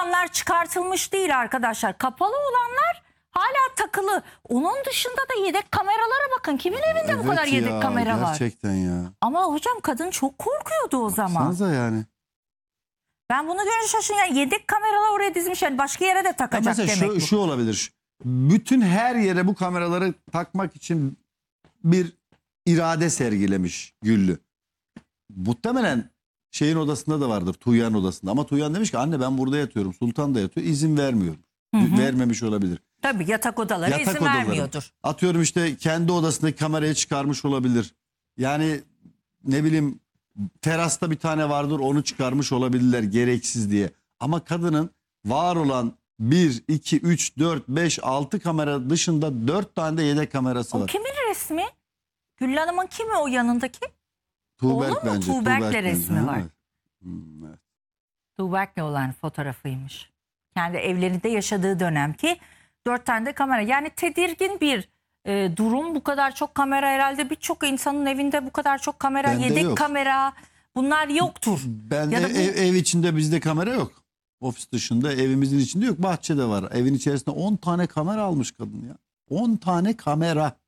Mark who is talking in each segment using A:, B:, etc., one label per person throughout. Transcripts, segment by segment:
A: olanlar çıkartılmış değil arkadaşlar. Kapalı olanlar hala takılı. Onun dışında da yedek kameralara bakın. Kimin evinde bu kadar yedek kamera var?
B: Gerçekten ya.
A: Ama hocam kadın çok korkuyordu o zaman.
B: Baksanıza yani.
A: Ben bunu görünce şaşırdım. Yani yedek kameralar oraya dizmiş. Yani başka yere de takacak
B: Mesela
A: demek bu.
B: şu olabilir. Bütün her yere bu kameraları takmak için bir irade sergilemiş Güllü. Muhtemelen şeyin odasında da vardır. Tuğyan odasında. Ama Tuğyan demiş ki anne ben burada yatıyorum. Sultan da yatıyor. İzin vermiyorum. Vermemiş olabilir.
A: Tabii yatak odaları
B: Yatak
A: izin
B: odaları.
A: vermiyordur.
B: Atıyorum işte kendi odasındaki kamerayı çıkarmış olabilir. Yani ne bileyim terasta bir tane vardır onu çıkarmış olabilirler gereksiz diye. Ama kadının var olan 1, 2, 3, 4, 5, 6 kamera dışında 4 tane de yedek kamerası
A: O
B: var.
A: kimin resmi? Güllü Hanım'ın kimi o yanındaki?
B: Tuğberk
A: Oğlu mu?
B: bence.
A: Tuğberk'le
B: Tuğberk
A: resmi
B: bence.
A: var.
B: Evet. Evet.
A: Tuğberk'le olan fotoğrafıymış. Kendi evlerinde yaşadığı dönemki 4 tane de kamera. Yani tedirgin bir durum. Bu kadar çok kamera herhalde birçok insanın evinde bu kadar çok kamera,
B: Bende
A: yedek
B: yok.
A: kamera bunlar yoktur.
B: Ben
A: Ya da bu-
B: ev içinde bizde kamera yok. Ofis dışında evimizin içinde yok. Bahçede var. Evin içerisinde 10 tane kamera almış kadın ya. 10 tane kamera.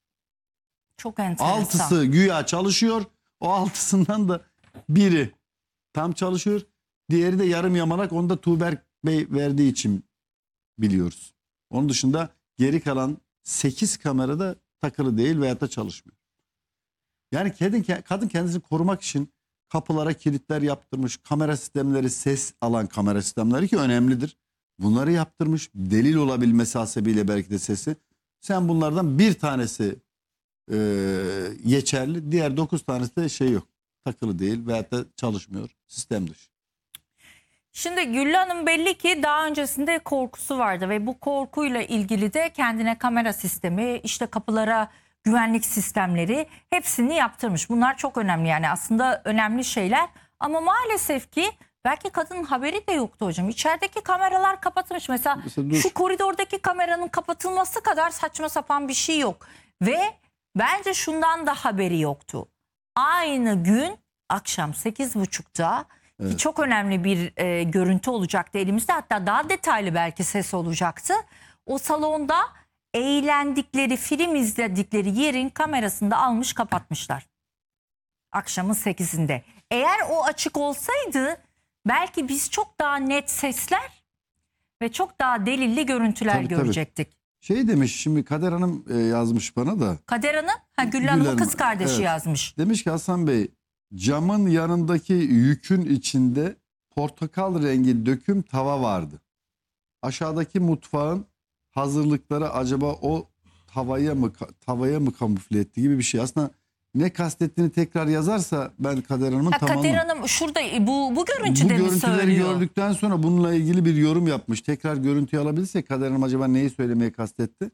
A: Çok enteresan.
B: 6'sı güya çalışıyor. O 6'sından da biri tam çalışıyor. Diğeri de yarım yamalak. Onu da Tuğberk Bey verdiği için biliyoruz. Onun dışında geri kalan 8 kamera da takılı değil veyahut da çalışmıyor. Yani kadın kendisini korumak için kapılara kilitler yaptırmış. Kamera sistemleri, ses alan kamera sistemleri ki önemlidir. Bunları yaptırmış. Delil olabilmesi hasebiyle belki de sesi. Sen bunlardan bir tanesi geçerli. Diğer 9 tanesi de şey yok. Takılı değil veyahut da çalışmıyor. Sistem dışı.
A: Şimdi Güllü Hanım belli ki daha öncesinde korkusu vardı ve bu korkuyla ilgili de kendine kamera sistemi, işte kapılara güvenlik sistemleri hepsini yaptırmış. Bunlar çok önemli yani aslında önemli şeyler ama maalesef ki belki kadının haberi de yoktu hocam. İçerideki kameralar kapatılmış. Mesela şu koridordaki kameranın kapatılması kadar saçma sapan bir şey yok. Ve bence şundan da haberi yoktu. Aynı gün akşam 8.30'da
B: Evet.
A: çok önemli bir görüntü olacaktı elimizde. Hatta daha detaylı belki ses olacaktı. O salonda eğlendikleri, film izledikleri yerin kamerasını da almış kapatmışlar. Akşamın 8'inde. Eğer o açık olsaydı belki biz çok daha net sesler ve çok daha delilli görüntüler
B: Tabii,
A: görecektik.
B: Şey demiş şimdi Kader Hanım yazmış bana da.
A: Kader Hanım, Güllü
B: Gül
A: Hanım'ın
B: Hanım,
A: kız kardeşi
B: evet.
A: yazmış.
B: Demiş ki Hasan Bey camın yanındaki yükün içinde portakal rengi döküm tava vardı. Aşağıdaki mutfağın hazırlıkları acaba o tavaya mı kamufle etti gibi bir şey. Aslında ne kastettiğini tekrar yazarsa ben Kader Hanım'ın tamamı.
A: Kader Hanım şurada bu görüntüde
B: Bu
A: mi
B: görüntüleri
A: söylüyor?
B: gördükten sonra bununla ilgili bir yorum yapmış. Tekrar görüntüyü alabilirsek Kader Hanım acaba neyi söylemeye kastetti?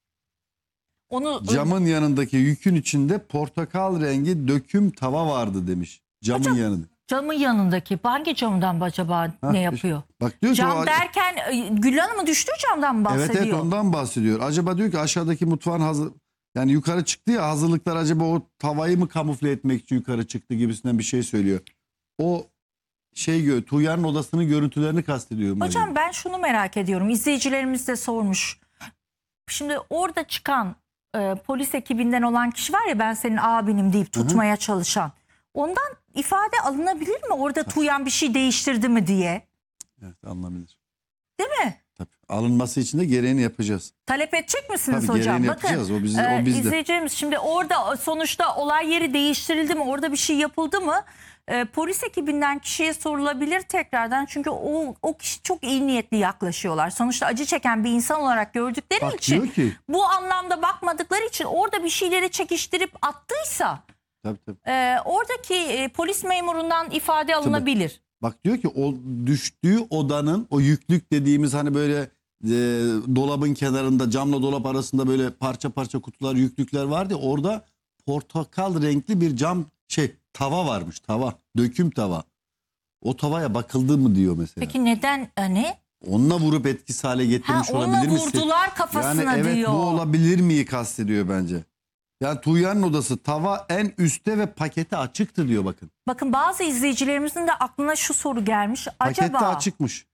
B: Camın yanındaki yükün içinde portakal rengi döküm tava vardı demiş. Camın yanında.
A: Camın yanındaki hangi camdan acaba ne yapıyor?
B: Bak diyor ki
A: Cam derken Güllü Hanım'ın düştüğü camdan mı bahsediyor?
B: evet ondan bahsediyor. Acaba diyor ki aşağıdaki mutfağın yani yukarı çıktı ya hazırlıklar acaba o tavayı mı kamufle etmek için yukarı çıktı gibisinden bir şey söylüyor. O Tuğyan'ın odasının görüntülerini kastediyor.
A: Hocam ben şunu merak ediyorum. İzleyicilerimiz de sormuş. Şimdi orada çıkan polis ekibinden olan kişi var ya ben senin abinim deyip tutmaya çalışan. Ondan ifade alınabilir mi? Orada Tuğyan bir şey değiştirdi mi diye.
B: Evet alınabilir.
A: Değil mi?
B: Tabii. Alınması için de gereğini yapacağız.
A: Talep edecek misiniz
B: Tabii,
A: hocam?
B: gereğini
A: Bakın
B: yapacağız. O bizde.
A: izleyicilerimiz şimdi orada sonuçta olay yeri değiştirildi mi? Orada bir şey yapıldı mı? Polis ekibinden kişiye sorulabilir tekrardan. Çünkü o kişi çok iyi niyetli yaklaşıyorlar. Sonuçta acı çeken bir insan olarak gördükleri
B: Bak,
A: için
B: diyor ki,
A: bu anlamda bakmadıkları için orada bir şeyleri çekiştirip attıysa
B: tabii.
A: oradaki polis memurundan ifade alınabilir.
B: Bak diyor ki o düştüğü odanın o yüklük dediğimiz hani böyle dolabın kenarında camla dolap arasında böyle parça parça kutular yüklükler vardı ya orada portakal renkli bir tava varmış döküm tava. O tavaya bakıldı mı diyor mesela.
A: Peki neden
B: Onunla vurup etkisiz hale getirmiş olabilir mi?
A: Onunla vurdular kafasına
B: yani evet,
A: diyor.
B: bu olabilir miyi kastediyor bence. Yani Tuğyan'ın odası tava en üstte ve paketi açıktı diyor bakın.
A: Bakın bazı izleyicilerimizin de aklına şu soru gelmiş.
B: Pakette
A: Acaba
B: açıkmış.